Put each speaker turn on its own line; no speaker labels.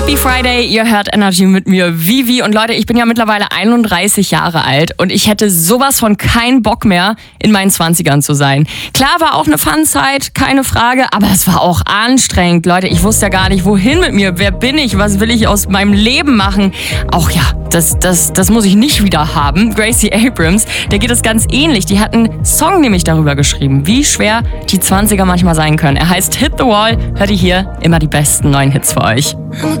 Happy Friday, ihr hört Energy mit mir, Vivi. Und Leute, ich bin ja mittlerweile 31 Jahre alt und ich hätte sowas von keinen Bock mehr, in meinen 20ern zu sein. Klar, war auch eine Fun-Zeit, keine Frage, aber es war auch anstrengend. Leute, ich wusste ja gar nicht, wohin mit mir, wer bin ich, was will ich aus meinem Leben machen. Auch ja, das muss ich nicht wieder haben. Gracie Abrams, der geht es ganz ähnlich. Die hat einen Song nämlich darüber geschrieben, wie schwer die 20er manchmal sein können. Er heißt Hit the Wall. Hört ihr hier immer die besten neuen Hits für euch.